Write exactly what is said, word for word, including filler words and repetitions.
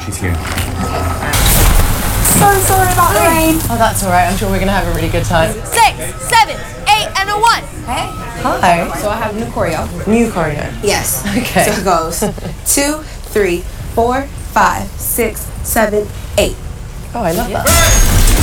she's here. So sorry about the rain. Oh, that's all right. I'm sure we're going to have a really good time. Six, seven, eight, and a one. Hey. Hi. So I have new choreo. New choreo. Yes. Okay. So it goes two, three, four, five, six, seven, eight. Oh, I love that.